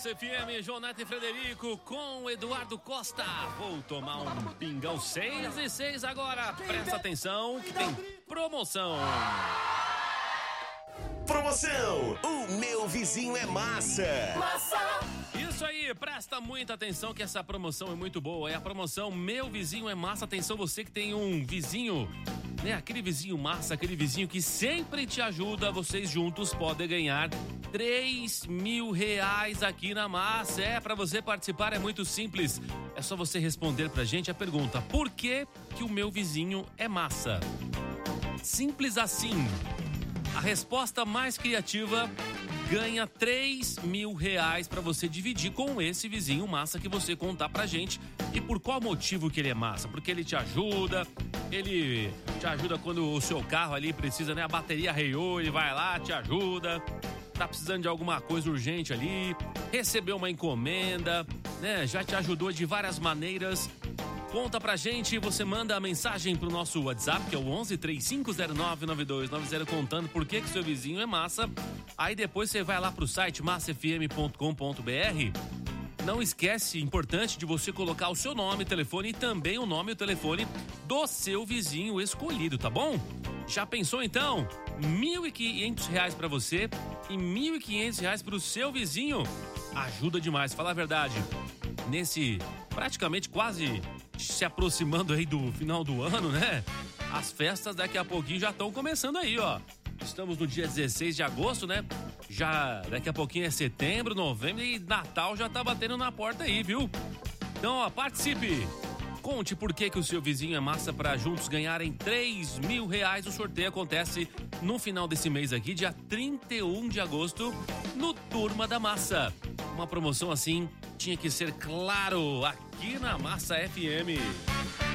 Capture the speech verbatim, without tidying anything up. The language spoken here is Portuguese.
Massa F M, João Neto e Frederico com Eduardo Costa. Vou tomar um pingão seis e seis agora. Presta atenção que tem promoção. Promoção, o meu vizinho é massa. Massa. Isso aí, presta muita atenção que essa promoção é muito boa. É a promoção Meu Vizinho é Massa. Atenção você que tem um vizinho, né? Aquele vizinho massa, aquele vizinho que sempre te ajuda. Vocês juntos podem ganhar três mil reais aqui na Massa. É, pra você participar é muito simples. É só você responder pra gente a pergunta: por que que o meu vizinho é massa? Simples assim. A resposta mais criativa ganha três mil reais pra você dividir com esse vizinho massa que você contar pra gente. E por qual motivo que ele é massa? Porque ele te ajuda, ele te ajuda quando o seu carro ali precisa, né? A bateria arreiou, ele vai lá, te ajuda. Tá precisando de alguma coisa urgente ali, recebeu uma encomenda, né? Já te ajudou de várias maneiras. Conta pra gente, você manda a mensagem pro nosso WhatsApp, que é o onze, três cinco zero nove, nove dois nove zero, contando por que que seu vizinho é massa. Aí depois você vai lá pro site massa f m ponto com ponto b r. Não esquece, importante, de você colocar o seu nome, telefone e também o nome e o telefone do seu vizinho escolhido, tá bom? Já pensou então? mil e quinhentos reais pra você e mil e quinhentos reais pro seu vizinho. Ajuda demais, fala a verdade. Nesse, praticamente quase se aproximando aí do final do ano, né? As festas daqui a pouquinho já estão começando aí, ó. Estamos no dia dezesseis de agosto, né? Já daqui a pouquinho é setembro, novembro e Natal já tá batendo na porta aí, viu? Então, ó, participe! Conte por que que o seu vizinho é massa para juntos ganharem três mil reais. O sorteio acontece no final desse mês aqui, dia trinta e um de agosto, no Turma da Massa. Uma promoção assim tinha que ser, claro, aqui na Massa F M.